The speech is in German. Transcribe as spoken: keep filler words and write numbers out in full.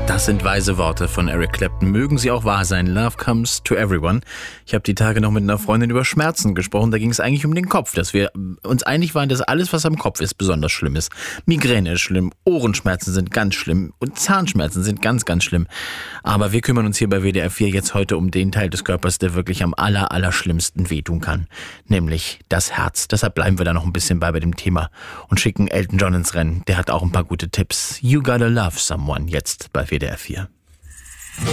Das sind weise Worte von Eric Clapton. Mögen sie auch wahr sein. Love comes to everyone. Ich habe die Tage noch mit einer Freundin über Schmerzen gesprochen. Da ging es eigentlich um den Kopf, dass wir uns einig waren, dass alles, was am Kopf ist, besonders schlimm ist. Migräne ist schlimm, Ohrenschmerzen sind ganz schlimm und Zahnschmerzen sind ganz, ganz schlimm. Aber wir kümmern uns hier bei W D R vier jetzt heute um den Teil des Körpers, der wirklich am aller, aller schlimmsten wehtun kann. Nämlich das Herz. Deshalb bleiben wir da noch ein bisschen bei bei dem Thema und schicken Elton John ins Rennen. Der hat auch ein paar gute Tipps. You Gotta Love Someone jetzt bei W D R vier.